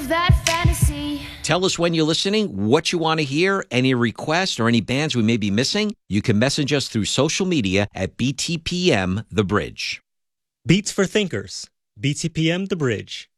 live that fantasy. Tell us when you're listening, what you want to hear, any requests or any bands we may be missing. You can message us through social media at BTPM The Bridge. Beats for Thinkers, BTPM The Bridge.